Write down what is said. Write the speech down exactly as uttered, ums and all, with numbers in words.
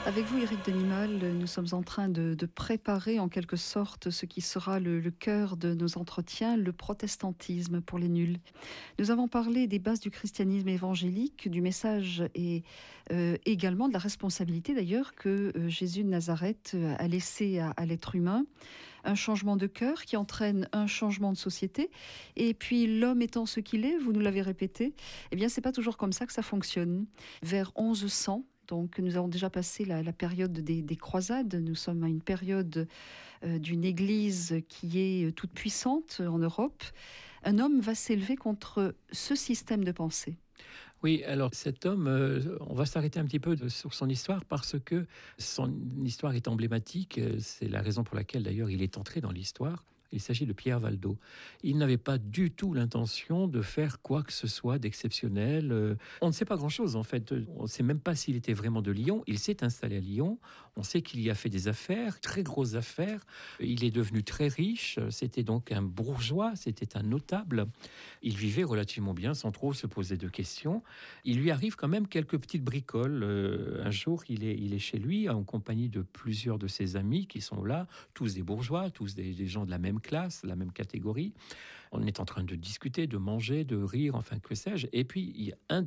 Avec vous, Éric Denimal, nous sommes en train de, de préparer en quelque sorte ce qui sera le, le cœur de nos entretiens, le protestantisme pour les nuls. Nous avons parlé des bases du christianisme évangélique, du message et euh, également de la responsabilité d'ailleurs que euh, Jésus de Nazareth a laissé à, à l'être humain. Un changement de cœur qui entraîne un changement de société. Et puis l'homme étant ce qu'il est, vous nous l'avez répété, eh bien c'est pas toujours comme ça que ça fonctionne. Vers onze cents, donc nous avons déjà passé la, la période des, des croisades, nous sommes à une période euh, d'une église qui est toute puissante en Europe. Un homme va s'élever contre ce système de pensée. Oui, alors cet homme, euh, on va s'arrêter un petit peu de, sur son histoire parce que son histoire est emblématique. C'est la raison pour laquelle d'ailleurs il est entré dans l'histoire. Il s'agit de Pierre Valdo. Il n'avait pas du tout l'intention de faire quoi que ce soit d'exceptionnel. Euh, on ne sait pas grand-chose en fait. On ne sait même pas s'il était vraiment de Lyon. Il s'est installé à Lyon. On sait qu'il y a fait des affaires, très grosses affaires. Il est devenu très riche. C'était donc un bourgeois, c'était un notable. Il vivait relativement bien sans trop se poser de questions. Il lui arrive quand même quelques petites bricoles. Euh, un jour, il est, il est chez lui en compagnie de plusieurs de ses amis qui sont là, tous des bourgeois, tous des, des gens de la même classe, la même catégorie. On est en train de discuter, de manger, de rire, enfin que sais-je. Et puis, il y a un